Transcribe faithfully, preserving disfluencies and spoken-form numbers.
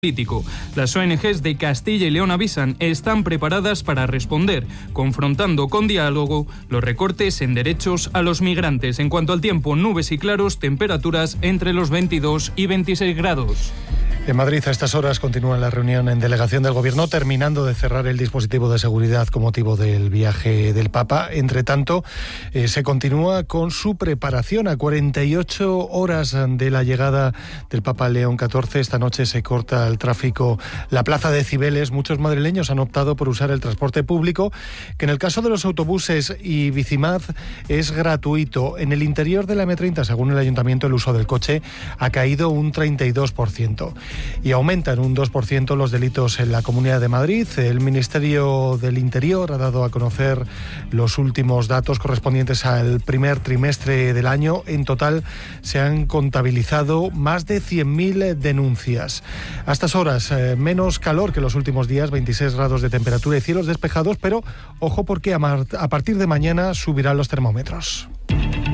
político. Las O N Ges de Castilla y León avisan, están preparadas para responder, confrontando con diálogo los recortes en derechos a los migrantes. En cuanto al tiempo, nubes y claros, temperaturas entre los veintidós y veintiséis grados. En Madrid, a estas horas, continúa la reunión en delegación del Gobierno, terminando de cerrar el dispositivo de seguridad con motivo del viaje del Papa. Entre tanto, eh, se continúa con su preparación a cuarenta y ocho horas de la llegada del Papa León catorce. Esta noche se corta el tráfico la plaza de Cibeles. Muchos madrileños han optado por usar el transporte público, que en el caso de los autobuses y Bicimad es gratuito. En el interior de la eme treinta, según el Ayuntamiento, el uso del coche ha caído un treinta y dos por ciento. Y aumentan un dos por ciento los delitos en la Comunidad de Madrid. El Ministerio del Interior ha dado a conocer los últimos datos correspondientes al primer trimestre del año. En total se han contabilizado más de cien mil denuncias. A estas horas, eh, menos calor que los últimos días, veintiséis grados de temperatura y cielos despejados, pero ojo porque a, mar- a partir de mañana subirán los termómetros.